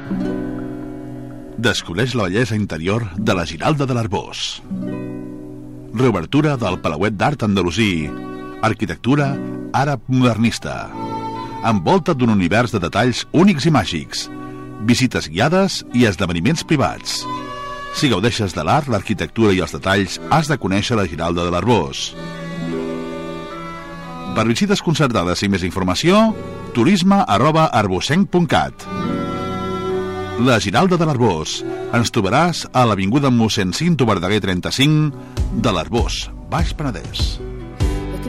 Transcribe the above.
Descobreix la bellesa interior de la Giralda de l'Arboç. Reobertura del Palauet d'Art Andalusí. Arquitectura àrab modernista. Envolta't d'un univers de detalls únics i màgics. Visites guiades i esdeveniments privats. Si gaudeixes de l'art, l'arquitectura i els detalls, has de conèixer la Giralda de l'Arboç. Per visites concertades i més informació, turisme@arbocenc.cat. La Giralda de l'Arboç. Ens trobaràs a l'avinguda mossèn Cinto Verdaguer 35 de l'Arboç, Baix Penedès.